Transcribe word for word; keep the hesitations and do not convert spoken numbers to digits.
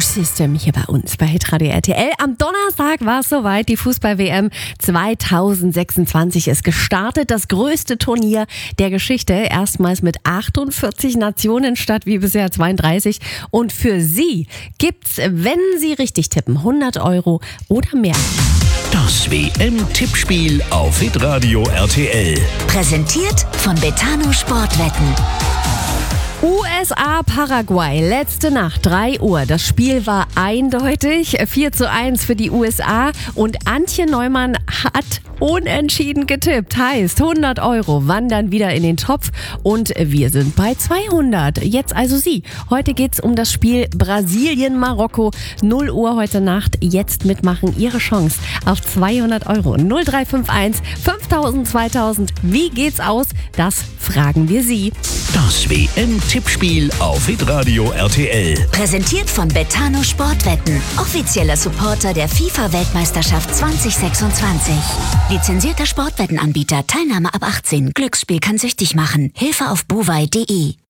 System hier bei uns bei Hitradio R T L. Am Donnerstag war es soweit. Die Fußball-W M zwanzig sechsundzwanzig ist gestartet. Das größte Turnier der Geschichte. Erstmals mit achtundvierzig Nationen statt wie bisher zweiunddreißig. Und für Sie gibt's, wenn Sie richtig tippen, hundert Euro oder mehr. Das W M-Tippspiel auf Hitradio R T L. Präsentiert von Betano Sportwetten. U S A Paraguay, letzte Nacht, drei Uhr. Das Spiel war eindeutig, vier zu eins für die U S A. Und Antje Neumann hat unentschieden getippt. Heißt, hundert Euro wandern wieder in den Topf und wir sind bei zweihundert. Jetzt also Sie. Heute geht's um das Spiel Brasilien-Marokko. null Uhr heute Nacht. Jetzt mitmachen. Ihre Chance auf zweihundert Euro. null drei fünf eins fünftausend zweitausend. Wie geht's aus? Das fragen wir Sie. Das W M-Tippspiel auf Hitradio R T L. Präsentiert von Betano Sportwetten. Offizieller Supporter der FIFA-Weltmeisterschaft zwanzig sechsundzwanzig. Lizenzierter Sportwettenanbieter. Teilnahme ab achtzehn. Glücksspiel kann süchtig machen. Hilfe auf buwei punkt de.